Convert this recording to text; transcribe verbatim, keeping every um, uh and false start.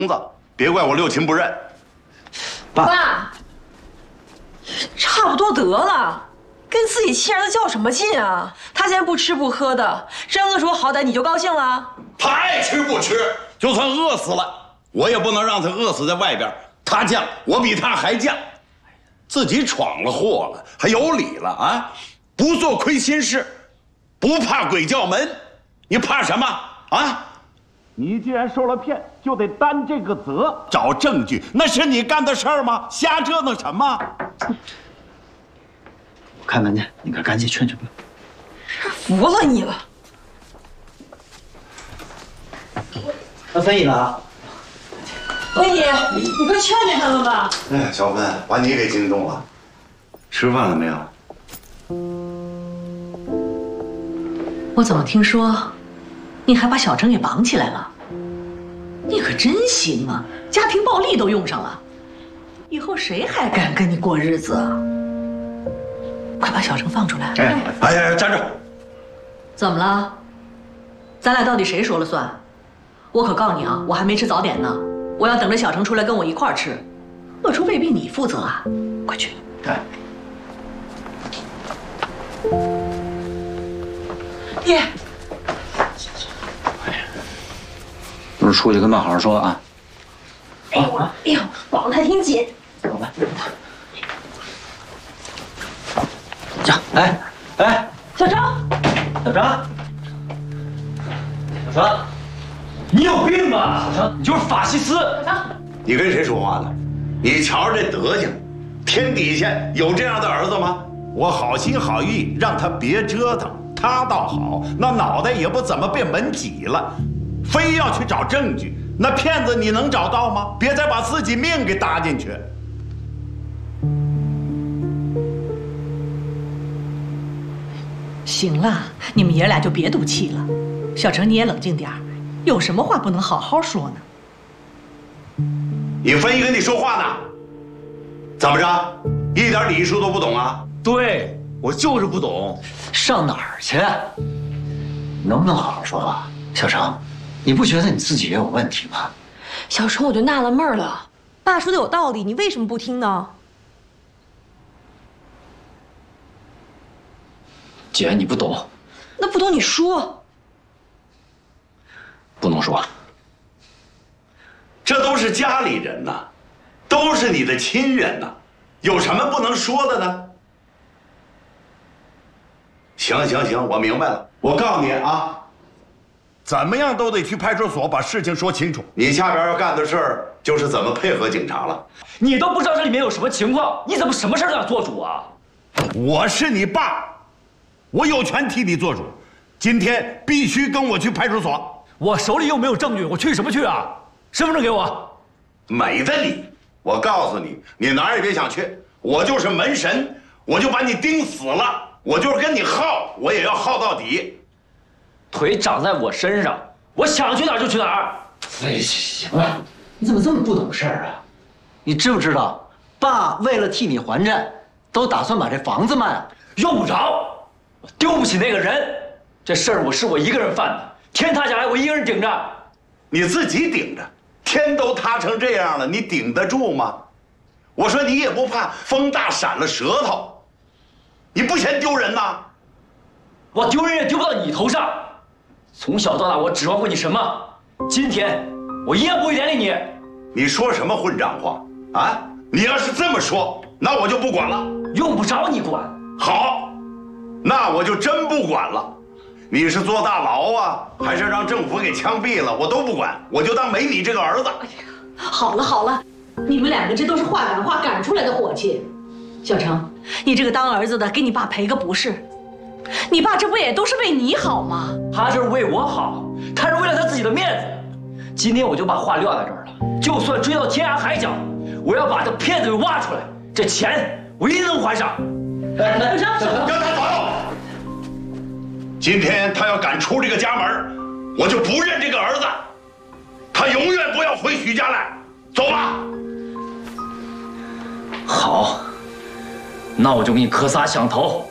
子，别怪我六亲不认。 爸，爸，差不多得了，跟自己亲儿子较什么劲啊？他现在不吃不喝的，真饿着好歹你就高兴了？ 他爱吃不吃，就算饿死了，我也不能让他饿死在外边。他犟，我比他还犟，自己闯了祸了，还有理了啊？不做亏心事，不怕鬼叫门，你怕什么啊？你既然受了骗，就得担这个责，找证据，那是你干的事儿吗？瞎折腾什么？ 我开门去，你可赶紧劝劝吧。 服了你了。 那分你了啊！ 飞你，你快劝劝他们吧。 哎呀，小芬，把你给惊动了。吃饭了没有？ 我怎么听说，你还把小程给绑起来了？你可真行啊，家庭暴力都用上了，以后谁还敢跟你过日子啊？快把小程放出来！ 哎哎呀，站住！ 怎么了？咱俩到底谁说了算？我可告诉你啊，我还没吃早点呢，我要等着小程出来跟我一块儿吃，饿出未必你负责啊！快去！ 哎， 爹， 不是出去跟爸好好说啊。 哎呦，哎呦，绑得还挺紧。 走吧。呀，哎哎， 小张， 小张，小张，你有病吧？小张，你就是法西斯。 小张， 你跟谁说话呢？你瞧这德行，天底下有这样的儿子吗？我好心好意让他别折腾，他倒好，那脑袋也不怎么被门挤了，非要去找证据。那骗子你能找到吗？别再把自己命给搭进去。 行了，你们爷俩就别赌气了。小程你也冷静点儿，有什么话不能好好说呢？ 你分一跟你说话呢？怎么着？一点礼数都不懂啊？ 对，我就是不懂。 上哪儿去？能不能好好说话？小程，你不觉得你自己也有问题吗？ 小程，我就纳了闷了，爸说的有道理，你为什么不听呢？ 姐，你不懂。 那不懂你说。 不能说。 这都是家里人呐，都是你的亲人呐，有什么不能说的呢？行行行，我明白了。我告诉你啊，怎么样都得去派出所把事情说清楚。你下边要干的事儿就是怎么配合警察了。 你都不知道这里面有什么情况，你怎么什么事都想做主啊？ 我是你爸，我有权替你做主。今天必须跟我去派出所。 我手里又没有证据，我去什么去啊？身份证给我。 美的你！我告诉你，你哪儿也别想去。我就是门神，我就把你盯死了。我就是跟你耗，我也要耗到底。 腿长在我身上，我想去哪儿就去哪儿。 哎，行了，你怎么这么不懂事儿啊？你知不知道，爸为了替你还债，都打算把这房子卖了。 用不着，我丢不起那个人。这事儿我是我一个人犯的，天塌下来我一个人顶着。 你自己顶着，天都塌成这样了，你顶得住吗？我说你也不怕风大闪了舌头，你不嫌丢人呐？ 我丢人也丢不到你头上。从小到大我指望过你什么？今天我一样不会连累你。 你说什么混账话啊？你要是这么说，那我就不管了。 用不着你管。 好，那我就真不管了。你是坐大牢啊，还是让政府给枪毙了，我都不管，我就当没你这个儿子。 哎呀，好了好了，你们两个这都是话赶话赶出来的火气。小程，你这个当儿子的给你爸赔个不是，你爸这不也都是为你好吗？ 他是为我好，他是为了他自己的面子。今天我就把话撂在这儿了，就算追到天涯海角，我要把这骗子给挖出来，这钱我一定能还上。 小程，小程， 让他走。今天他要敢出这个家门，我就不认这个儿子。他永远不要回许家来。走吧。 好，那我就给你磕仨响头。